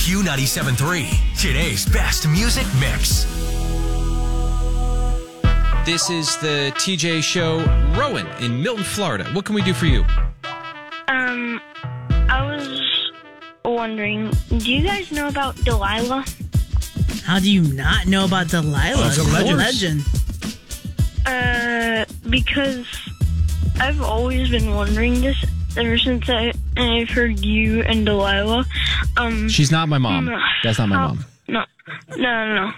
Q97.3, today's best music mix. This is the TJ Show. Rowan in Milton, Florida. What can we do for you? I was wondering, do you guys know about Delilah? How do you not know about Delilah? She's a legend. Because I've always been wondering this ever since I've heard you and Delilah. She's not my mom. That's not my mom. No.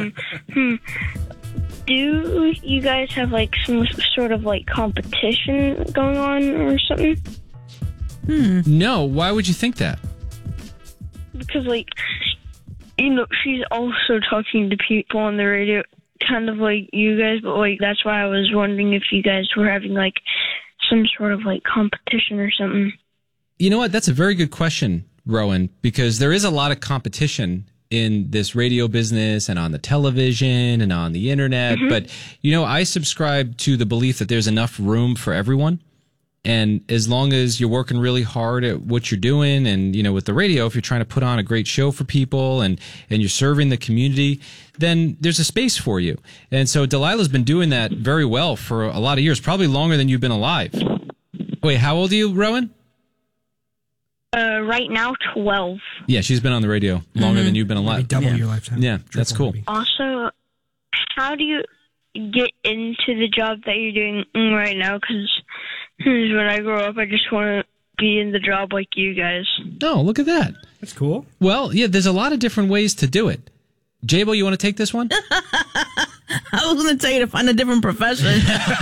Do you guys have like some sort of like competition going on or something? No, why would you think that? Because like, she's also talking to people on the radio, kind of like you guys, but like that's why I was wondering if you guys were having like some sort of like competition or something. You know what? That's a very good question, Rowan, because there is a lot of competition in this radio business and on the television and on the internet. Mm-hmm. But, I subscribe to the belief that there's enough room for everyone. And as long as you're working really hard at what you're doing and, with the radio, if you're trying to put on a great show for people and you're serving the community, then there's a space for you. And so Delilah's been doing that very well for a lot of years, probably longer than you've been alive. Wait, how old are you, Rowan? Right now, 12. Yeah, she's been on the radio longer than you've been alive. Maybe double your lifetime. Yeah, that's cool. Maybe. Also, how do you get into the job that you're doing right now? Because when I grow up, I just want to be in the job like you guys. Oh, look at that. That's cool. Well, yeah, there's a lot of different ways to do it. Jabo, you want to take this one? I was going to tell you to find a different profession.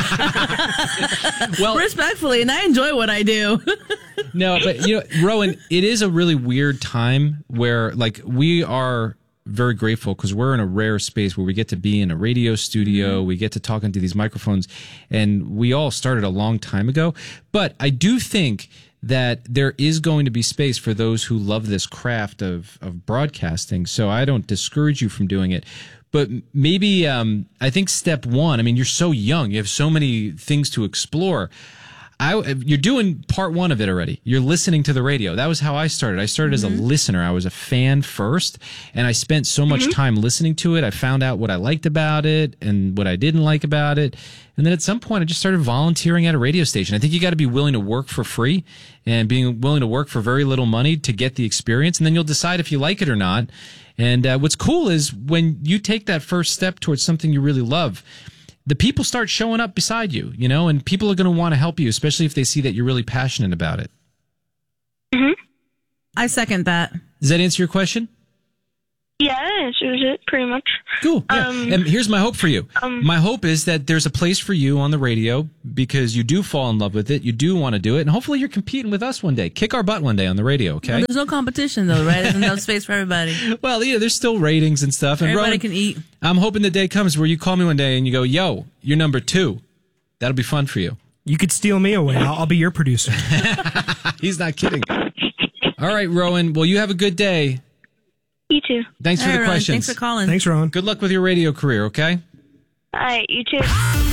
Well, respectfully, and I enjoy what I do. No, but Rowan, it is a really weird time where we are very grateful because we're in a rare space where we get to be in a radio studio, we get to talk into these microphones, and we all started a long time ago. But I do think that there is going to be space for those who love this craft of broadcasting. So I don't discourage you from doing it. But maybe I think step one, you're so young, you have so many things to explore. You're doing part one of it already. You're listening to the radio. That was how I started. I started as a listener. I was a fan first, and I spent so much time listening to it. I found out what I liked about it and what I didn't like about it. And then at some point, I just started volunteering at a radio station. I think you got to be willing to work for free and being willing to work for very little money to get the experience, and then you'll decide if you like it or not. And what's cool is when you take that first step towards something you really love, the people start showing up beside you, and people are going to want to help you, especially if they see that you're really passionate about it. Mm-hmm. I second that. Does that answer your question? Yeah, that answers it pretty much. Cool. Yeah. And here's my hope for you. My hope is that there's a place for you on the radio because you do fall in love with it. You do want to do it. And hopefully you're competing with us one day. Kick our butt one day on the radio, okay? Well, there's no competition, though, right? There's enough space for everybody. Well, yeah, there's still ratings and stuff. And everybody Rowan, can eat. I'm hoping the day comes where you call me one day and you go, yo, you're number 2. That'll be fun for you. You could steal me away. I'll be your producer. He's not kidding. All right, Rowan. Well, you have a good day. You too. Thanks for the Rowan, questions. thanks for calling. Thanks, Rowan. Good luck with your radio career, okay? All right, you too.